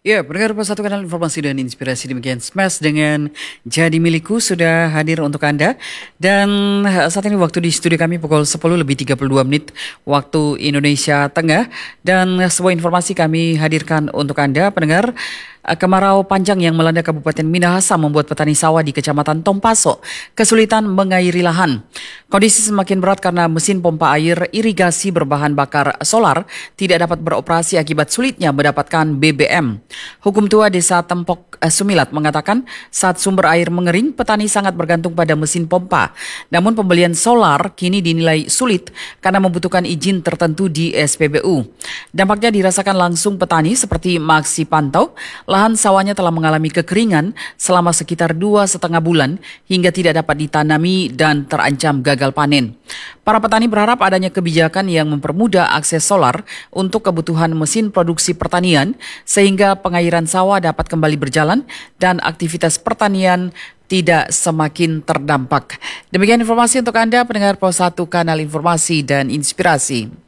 Ya, pendengar satu kanal informasi dan inspirasi demikian Smash dengan Jadi Milikku sudah hadir untuk Anda. Dan saat ini waktu di studio kami pukul 10:32 waktu Indonesia Tengah. Dan sebuah informasi kami hadirkan untuk Anda pendengar. Kemarau panjang yang melanda Kabupaten Minahasa membuat petani sawah di Kecamatan Tompaso kesulitan mengairi lahan. Kondisi semakin berat karena mesin pompa air irigasi berbahan bakar solar tidak dapat beroperasi akibat sulitnya mendapatkan BBM. Hukum tua Desa Tempok Sumilat mengatakan saat sumber air mengering, petani sangat bergantung pada mesin pompa. Namun pembelian solar kini dinilai sulit karena membutuhkan izin tertentu di SPBU. Dampaknya dirasakan langsung petani seperti Maksi Pantau. Lahan sawahnya telah mengalami kekeringan selama sekitar 2,5 bulan hingga tidak dapat ditanami dan terancam gagal panen. Para petani berharap adanya kebijakan yang mempermudah akses solar untuk kebutuhan mesin produksi pertanian sehingga pengairan sawah dapat kembali berjalan dan aktivitas pertanian tidak semakin terdampak. Demikian informasi untuk Anda pendengar Pos 1 Kanal Informasi dan Inspirasi.